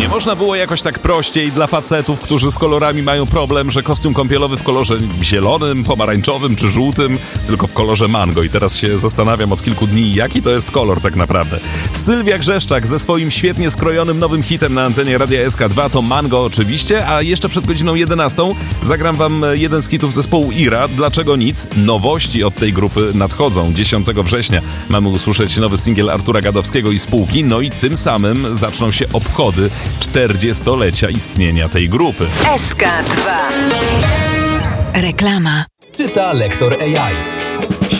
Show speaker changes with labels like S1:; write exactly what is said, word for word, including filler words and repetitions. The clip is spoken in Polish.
S1: Nie można było jakoś tak prościej dla facetów, którzy z kolorami mają problem, że kostium kąpielowy w kolorze zielonym, pomarańczowym czy żółtym, tylko w kolorze mango. I teraz się zastanawiam od kilku dni, jaki to jest kolor tak naprawdę. Sylwia Grzeszczak ze swoim świetnie skrojonym nowym hitem na antenie Radia S K dwa to Mango oczywiście, a jeszcze przed godziną jedenastą zagram wam jeden z hitów zespołu Ira. Dlaczego nic? Nowości od tej grupy nadchodzą. dziesiątego września mamy usłyszeć nowy singiel Artura Gadowskiego i spółki, no i tym samym zaczną się obchody czterdziestolecia istnienia tej grupy.
S2: S K dwa. Reklama.
S3: Czyta lektor A I.